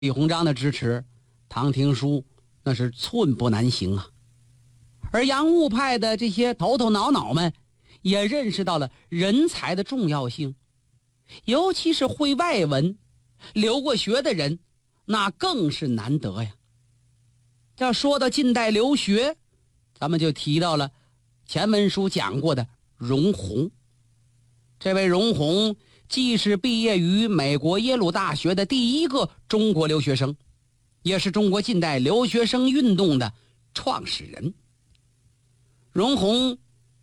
李鸿章的支持，唐廷枢那是寸步难行啊。而洋务派的这些头头脑脑们也认识到了人才的重要性，尤其是会外文、留过学的人，那更是难得呀。要说到近代留学，咱们就提到了前文书讲过的荣闳。这位荣闳既是毕业于美国耶鲁大学的第一个中国留学生，也是中国近代留学生运动的创始人。荣闳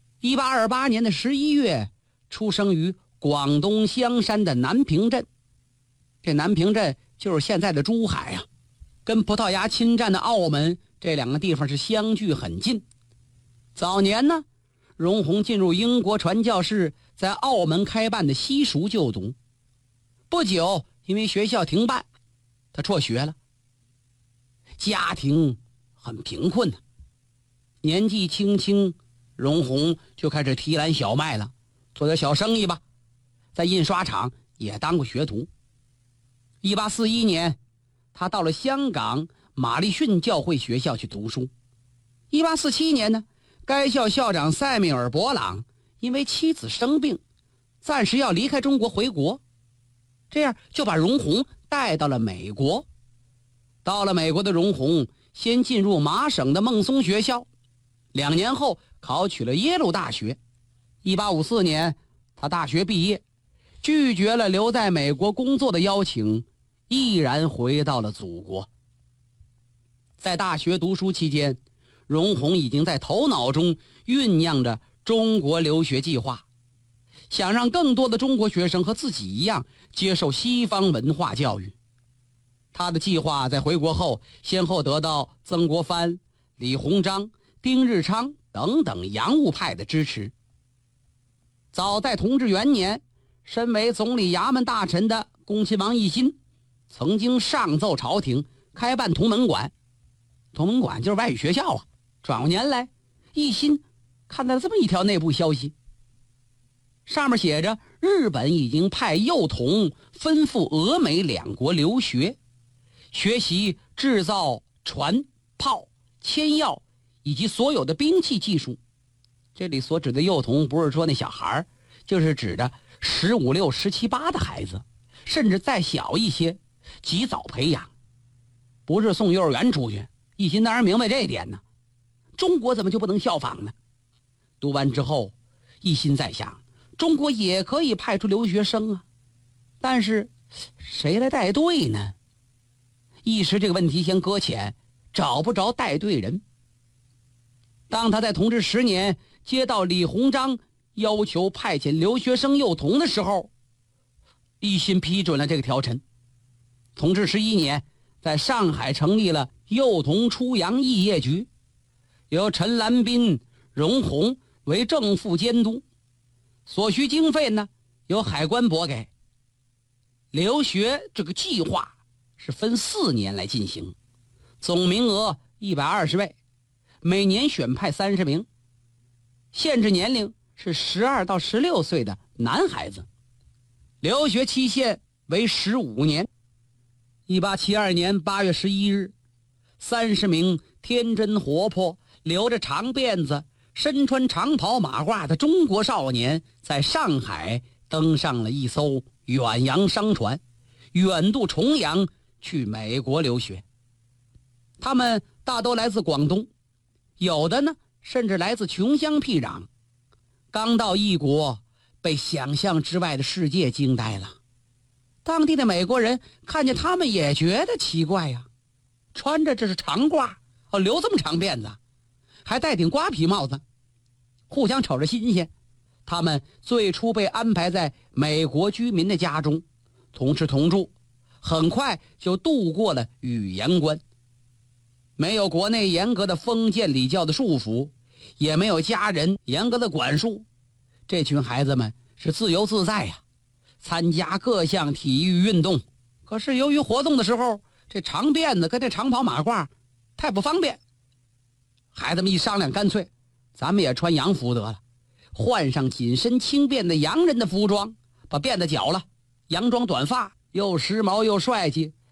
1828年的11月出生于广东香山的南平镇。这南平镇就是现在的珠海啊，跟葡萄牙侵占的澳门这两个地方是相距很近。早年呢，荣闳进入英国传教士在澳门开办的西塾就读，不久因为学校停办，他辍学了。家庭很贫困啊，年纪轻轻，荣闳就开始提篮小麦了，做点小生意吧，在印刷厂也当过学徒。1841年，他到了香港马利逊教会学校去读书。1847年呢，该校校长塞缪尔·勃朗因为妻子生病，暂时要离开中国回国，这样就把荣闳带到了美国。到了美国的荣闳先进入麻省的孟松学校，2年后考取了耶鲁大学。1854年，他大学毕业，拒绝了留在美国工作的邀请，毅然回到了祖国。在大学读书期间，荣闳已经在头脑中酝酿着中国留学计划，想让更多的中国学生和自己一样接受西方文化教育。他的计划在回国后先后得到曾国藩、李鸿章、丁日昌等等洋务派的支持。早在同治元年，身为总理衙门大臣的恭亲王奕欣曾经上奏朝廷开办同门馆。同门馆就是外语学校啊。转过年来，奕欣看到了这么一条内部消息，上面写着日本已经派幼童奔赴俄美两国留学，学习制造船、炮、铅药以及所有的兵器技术。这里所指的幼童不是说那小孩，就是指的15、16、17、18的孩子，甚至再小一些，及早培养，不是送幼儿园出去。奕欣当然明白这一点呢，中国怎么就不能效仿呢？读完之后，奕欣在想，中国也可以派出留学生啊，但是谁来带队呢？一时这个问题先搁浅，找不着带队人。当他在同治10年接到李鸿章要求派遣留学生幼童的时候，奕欣批准了这个条陈。同治11年，在上海成立了幼童出洋肄业局，由陈兰斌、荣闳为正副监督，所需经费呢由海关拨给。留学这个计划是分4年来进行，总名额120位，每年选派30名，限制年龄是12到16岁的男孩子，留学期限为15年。1872年8月11日，30名天真活泼、留着长辫子、身穿长袍马褂的中国少年在上海登上了一艘远洋商船，远渡重洋去美国留学。他们大都来自广东，有的呢甚至来自穷乡僻壤。刚到异国，被想象之外的世界惊呆了。当地的美国人看见他们也觉得奇怪呀，穿着这是长褂，留这么长辫子，还戴顶瓜皮帽子，互相瞅着新鲜。他们最初被安排在美国居民的家中，同吃同住，很快就度过了语言关。没有国内严格的封建礼教的束缚，也没有家人严格的管束，这群孩子们是自由自在呀，参加各项体育运动。可是由于活动的时候，这长辫子跟这长袍马褂太不方便，孩子们一商量，干脆咱们也穿洋服得了，换上紧身轻便的洋人的服装，把辫子绞了，洋装短发，又时髦又帅气，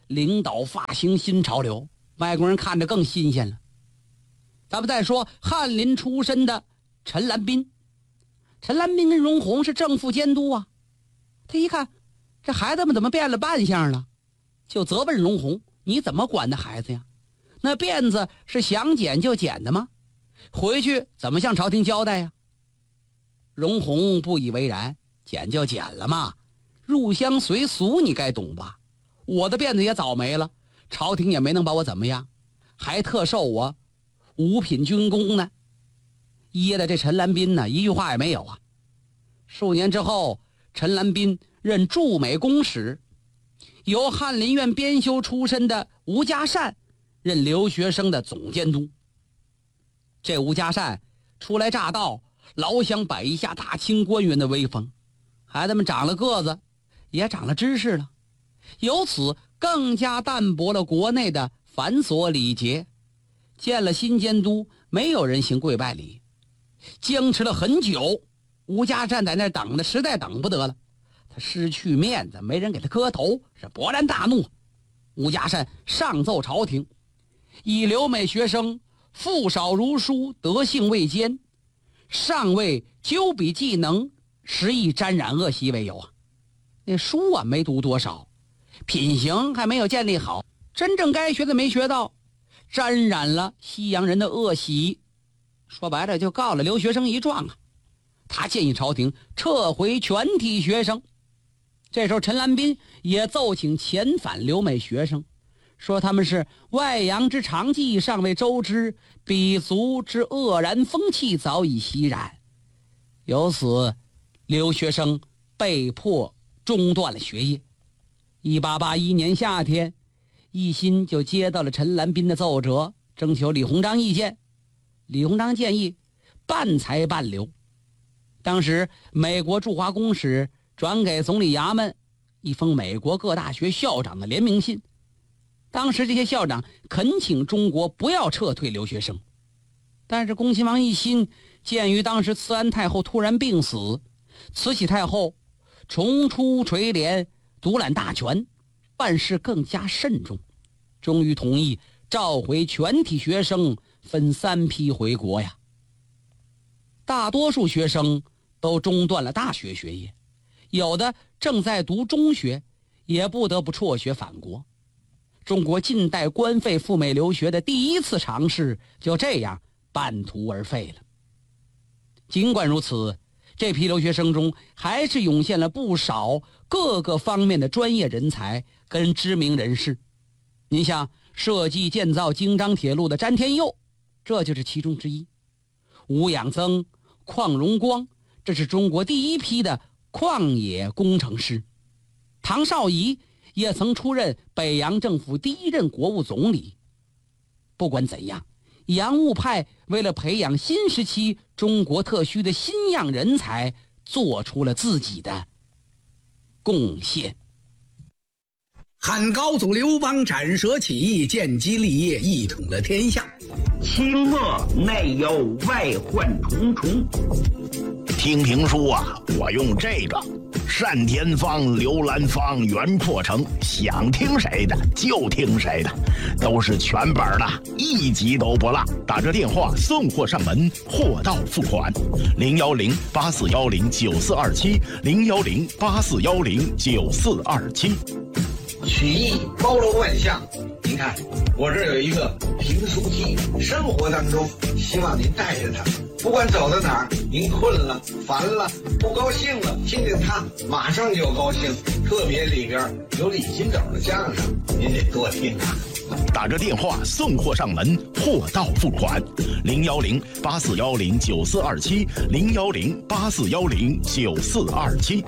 领导发型新潮流，外国人看着更新鲜了。咱们再说翰林出身的陈兰斌，陈兰斌跟荣闳是正副监督啊。他一看这孩子们怎么变了扮相了，就责问荣闳：你怎么管的孩子呀？那辫子是想剪就剪的吗？回去怎么向朝廷交代呀？荣闳不以为然：剪就剪了嘛，入乡随俗你该懂吧？我的辫子也早没了，朝廷也没能把我怎么样，还特授我五品军功呢。噎的这陈兰斌呢，一句话也没有啊。数年之后，陈兰斌任驻美公使，由翰林院编修出身的吴家善任留学生的总监督。这吴家善初来乍到，老想摆一下大清官员的威风，孩子们长了个子，也长了知识了，由此更加淡薄了国内的繁琐礼节。见了新监督，没有人行跪拜礼，僵持了很久。吴家善在那等的实在等不得了，他失去面子，没人给他磕头，是勃然大怒。吴家善上奏朝廷，以留美学生父少如书，德性未坚，尚未究笔技能，实易沾染恶习为由啊。那书啊没读多少，品行还没有建立好，真正该学的没学到，沾染了西洋人的恶习。说白了就告了留学生一状啊。他建议朝廷撤回全体学生。这时候陈兰斌也奏请遣返留美学生，说他们是外洋之长技尚未周知，鄙族之恶然风气早已习染。由此留学生被迫中断了学业。1881年夏天，奕欣就接到了陈兰斌的奏折，征求李鸿章意见。李鸿章建议半才半留。当时美国驻华公使转给总理衙门一封美国各大学校长的联名信，当时这些校长恳请中国不要撤退留学生。但是恭亲王奕欣鉴于当时慈安太后突然病死，慈禧太后重出垂帘，独揽大权，办事更加慎重，终于同意召回全体学生，分3批回国呀。大多数学生都中断了大学学业，有的正在读中学，也不得不辍学返国。中国近代官费赴美留学的第一次尝试就这样半途而废了。尽管如此，这批留学生中还是涌现了不少各个方面的专业人才跟知名人士。您像设计建造京张铁路的詹天佑，这就是其中之一。吴养增、邝荣光，这是中国第一批的矿野工程师。唐绍仪也曾出任北洋政府第一任国务总理。不管怎样，洋务派为了培养新时期中国特需的新样人才，做出了自己的贡献。 汉高祖刘邦斩蛇起义，建基立业，一统了天下。 清末内忧外患重重。 听评书啊，我用这个单田芳、刘兰芳、袁阔成，想听谁的就听谁的，都是全本的，一集都不落。打着电话送货上门，货到付款。010-8410-9427，010-8410-9427。 曲艺包罗万象，您看我这有一个评书机，生活当中希望您带着它，不管走到哪儿，您困了、烦了、不高兴了，听听它马上就高兴。特别里边有李金斗的相声，您得多听啊。 打着电话送货上门，货到付款。010-8410-9427，010-8410-9427。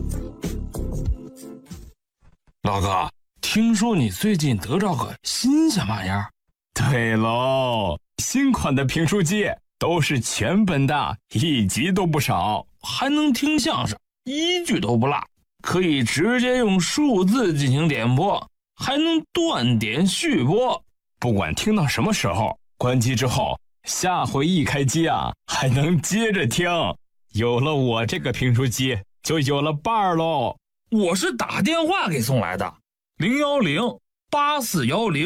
老哥，听说你最近得着个新鲜玩意儿？ 对喽，新款的评书机都是全本的，一集都不少， 还能听相声，一句都不落，可以直接用数字进行点播，还能断点续播， 不管听到什么时候，关机之后下回一开机啊，还能接着听。有了我这个评书机，就有了伴儿喽。 我是打电话给送来的， 8410